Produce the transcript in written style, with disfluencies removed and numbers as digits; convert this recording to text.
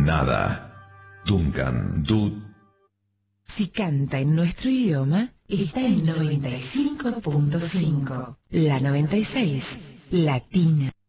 nada. Duncan, Du. Si canta en nuestro idioma, está en 95.5. La 96, Latina.